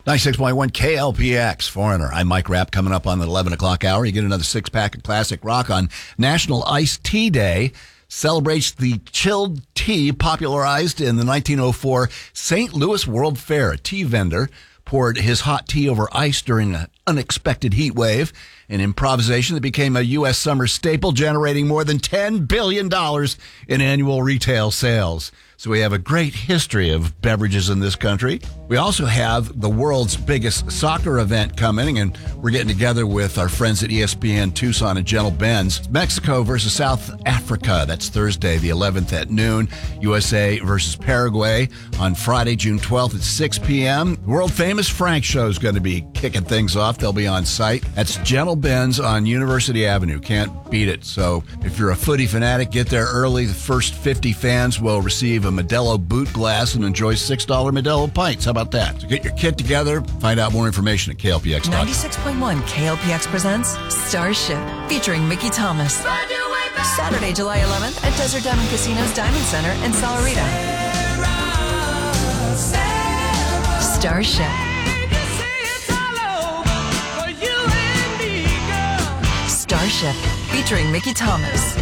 96.1 KLPX, Foreigner. I'm Mike Rapp. Coming up on the 11 o'clock hour, you get another six-pack of classic rock on National Iced Tea Day. Celebrates the chilled tea popularized in the 1904 St. Louis World Fair. A tea vendor poured his hot tea over ice during an unexpected heat wave, an improvisation that became a U.S. summer staple, generating more than $10 billion in annual retail sales. So we have a great history of beverages in this country. We also have the world's biggest soccer event coming, and we're getting together with our friends at ESPN Tucson and Gentle Benz. Mexico versus South Africa. That's Thursday, the 11th at noon. USA versus Paraguay on Friday, June 12th at 6 p.m. World famous Frank Show is going to be kicking things off. They'll be on site. That's Gentle Benz on University Avenue. Can't beat it. So if you're a footy fanatic, get there early. The first 50 fans will receive a Modelo boot glass and enjoy $6 Modelo pints. How about that? So get your kit together. Find out more information at KLPX.com. 96.1 KLPX presents Starship, featuring Mickey Thomas. Saturday, July 11th at Desert Diamond Casino's Diamond Center in Salarita. Starship. Starship, featuring Mickey Thomas.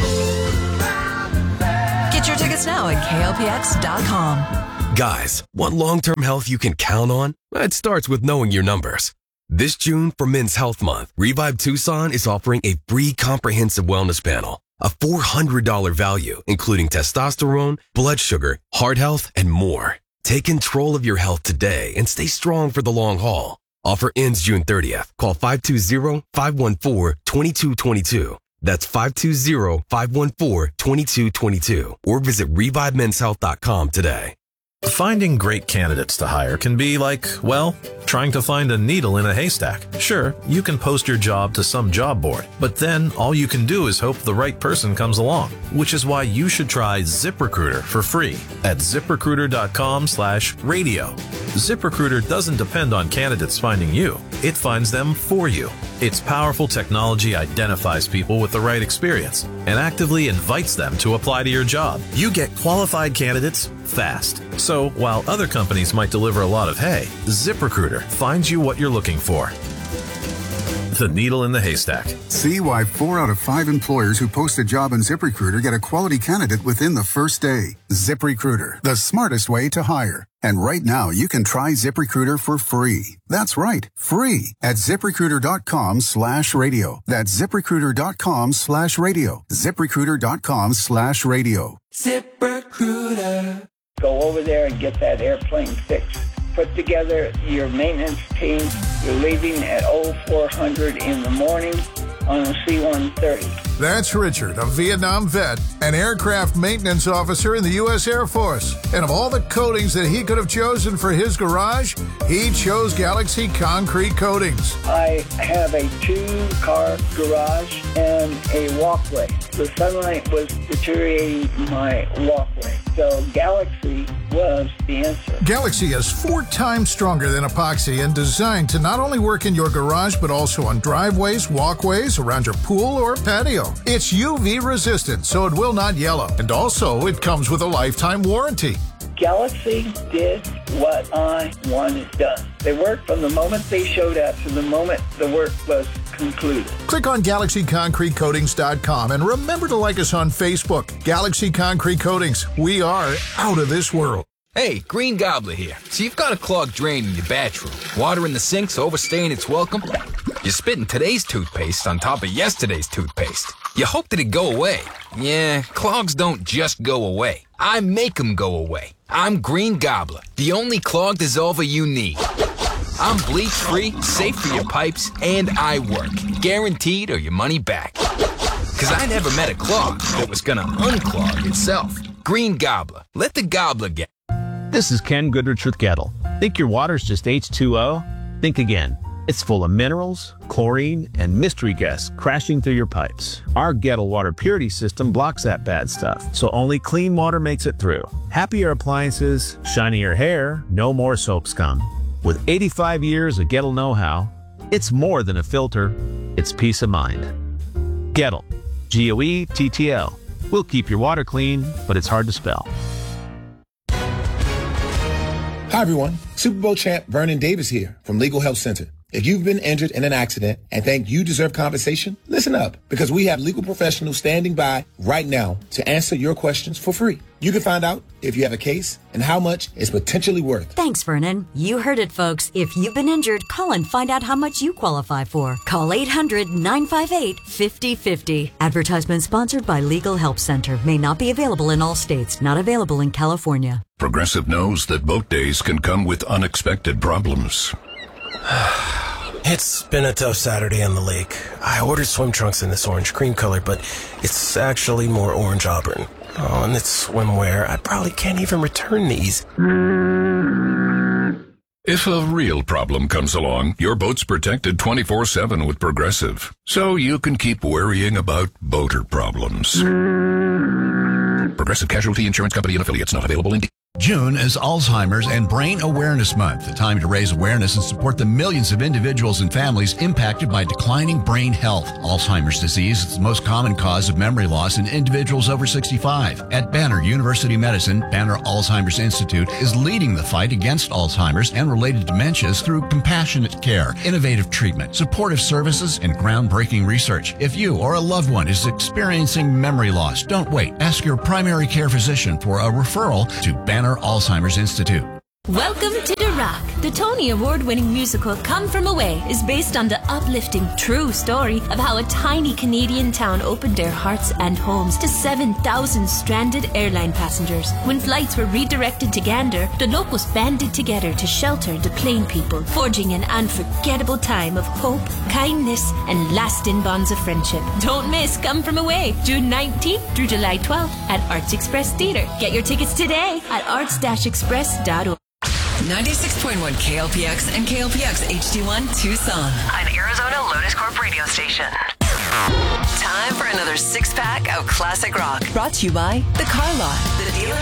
Get your tickets now at KLPX.com. Guys, want long-term health you can count on? It starts with knowing your numbers. This June, for Men's Health Month, Revive Tucson is offering a free comprehensive wellness panel. A $400 value, including testosterone, blood sugar, heart health, and more. Take control of your health today and stay strong for the long haul. Offer ends June 30th. Call 520-514-2222. That's 520-514-2222. Or visit ReviveMen'sHealth.com today. Finding great candidates to hire can be like, well, trying to find a needle in a haystack. Sure, you can post your job to some job board, but then all you can do is hope the right person comes along, which is why you should try ZipRecruiter for free at ZipRecruiter.com/radio. ZipRecruiter doesn't depend on candidates finding you. It finds them for you. Its powerful technology identifies people with the right experience and actively invites them to apply to your job. You get qualified candidates fast. So while other companies might deliver a lot of hay, ZipRecruiter finds you what you're looking for. The needle in the haystack. See why 4 out of 5 employers who post a job on ZipRecruiter get a quality candidate within the first day. ZipRecruiter, the smartest way to hire. And right now, you can try ZipRecruiter for free. That's right, free at ZipRecruiter.com/radio. That's ZipRecruiter.com/radio. ZipRecruiter.com/radio. ZipRecruiter. Go over there and get that airplane fixed. Put together your maintenance team. You're leaving at 0400 in the morning on a C-130. That's Richard, a Vietnam vet, an aircraft maintenance officer in the U.S. Air Force. And of all the coatings that he could have chosen for his garage, he chose Galaxy Concrete Coatings. I have a 2-car garage and a walkway. The sunlight was deteriorating my walkway. So Galaxy was the answer. Galaxy is 4 times stronger than epoxy and designed to not only work in your garage, but also on driveways, walkways, around your pool or patio. It's UV resistant, so it will not yellow. And also, it comes with a lifetime warranty. Galaxy did what I wanted done. They worked from the moment they showed up to the moment the work was concluded. Click on GalaxyConcreteCoatings.com and remember to like us on Facebook. Galaxy Concrete Coatings. We are out of this world. Hey, Green Gobbler here. So you've got a clogged drain in your bathroom. Water in the sink's overstaying its welcome. You're spitting today's toothpaste on top of yesterday's toothpaste. You hope that it go away. Yeah, clogs don't just go away. I make them go away. I'm Green Gobbler, the only clog dissolver you need. I'm bleach-free, safe for your pipes, and I work. Guaranteed or your money back. Because I never met a clog that was gonna unclog itself. Green Gobbler. Let the gobbler get. This is Ken Goodrich with Gettle. Think your water's just H2O? Think again. It's full of minerals, chlorine, and mystery guests crashing through your pipes. Our Gettle water purity system blocks that bad stuff, so only clean water makes it through. Happier appliances, shinier hair, no more soap scum. With 85 years of Gettle know-how, it's more than a filter, it's peace of mind. Gettle. G-O-E-T-T-L. We'll keep your water clean, but it's hard to spell. Hi, everyone. Super Bowl champ Vernon Davis here from Legal Help Center. If you've been injured in an accident and think you deserve compensation, listen up, because we have legal professionals standing by right now to answer your questions for free. You can find out if you have a case and how much it's potentially worth. Thanks, Vernon. You heard it, folks. If you've been injured, call and find out how much you qualify for. Call 800-958-5050. Advertisement sponsored by Legal Help Center. May not be available in all states. Not available in California. Progressive knows that boat days can come with unexpected problems. It's been a tough Saturday on the lake. I ordered swim trunks in this orange cream color, but it's actually more orange auburn. Oh, and it's swimwear. I probably can't even return these. If a real problem comes along, your boat's protected 24/7 with Progressive, so you can keep worrying about boater problems. Progressive Casualty Insurance Company and affiliates, not available in... June is Alzheimer's and Brain Awareness Month, a time to raise awareness and support the millions of individuals and families impacted by declining brain health. Alzheimer's disease is the most common cause of memory loss in individuals over 65. At Banner University Medicine, Banner Alzheimer's Institute is leading the fight against Alzheimer's and related dementias through compassionate care, innovative treatment, supportive services, and groundbreaking research. If you or a loved one is experiencing memory loss, don't wait. Ask your primary care physician for a referral to Banner Alzheimer's Institute. Welcome to The Rock. The Tony Award-winning musical Come From Away is based on the uplifting, true story of how a tiny Canadian town opened their hearts and homes to 7,000 stranded airline passengers. When flights were redirected to Gander, the locals banded together to shelter the plain people, forging an unforgettable time of hope, kindness, and lasting bonds of friendship. Don't miss Come From Away, June 19th through July 12th at Arts Express Theatre. Get your tickets today at arts-express.org. 96.1 KLPX and KLPX HD1 Tucson. An Arizona Lotus Corp radio station. Time for another six-pack of classic rock. Brought to you by The Car Lot, the dealer